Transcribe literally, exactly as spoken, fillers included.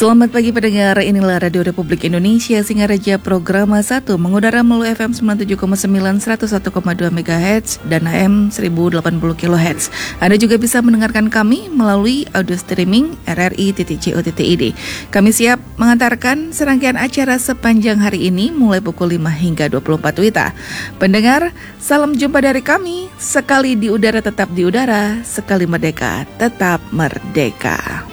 Selamat pagi pendengar, inilah Radio Republik Indonesia Singaraja Programa satu mengudara melalui F M sembilan puluh tujuh koma sembilan, seratus satu koma dua megahertz dan A M seribu delapan puluh kilohertz. Anda juga bisa mendengarkan kami melalui audio streaming r r i titik co titik i d. Kami siap mengantarkan serangkaian acara sepanjang hari ini mulai pukul lima hingga dua puluh empat W I T A. Pendengar, salam jumpa dari kami. Sekali di udara tetap di udara, sekali merdeka tetap merdeka.